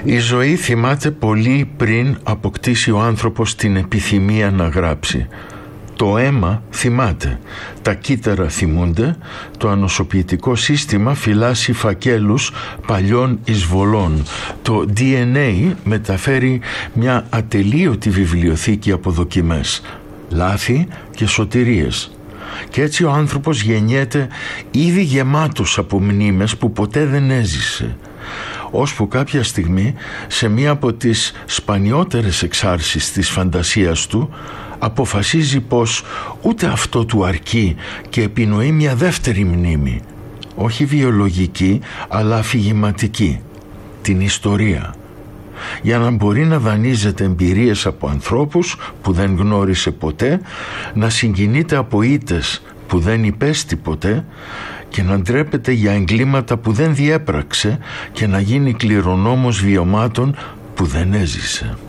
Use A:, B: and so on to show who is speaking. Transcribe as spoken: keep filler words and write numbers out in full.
A: Η ζωή θυμάται πολύ πριν αποκτήσει ο άνθρωπος την επιθυμία να γράψει. Το αίμα θυμάται, τα κύτταρα θυμούνται, το ανοσοποιητικό σύστημα φυλάσσει φακέλους παλιών εισβολών. Το ντι εν έι μεταφέρει μια ατελείωτη βιβλιοθήκη από δοκιμές, λάθη και σωτηρίες. Και έτσι ο άνθρωπος γεννιέται ήδη γεμάτος από μνήμες που ποτέ δεν έζησε, ώσπου κάποια στιγμή σε μία από τις σπανιότερες εξάρσεις της φαντασίας του αποφασίζει πως ούτε αυτό του αρκεί και επινοεί μια δεύτερη μνήμη, όχι βιολογική αλλά αφηγηματική, την ιστορία, για να μπορεί να δανείζεται εμπειρίες από ανθρώπους που δεν γνώρισε ποτέ, να συγκινείται από ήττες που δεν υπέστη ποτέ και να ντρέπεται για εγκλήματα που δεν διέπραξε και να γίνει κληρονόμος βιωμάτων που δεν έζησε.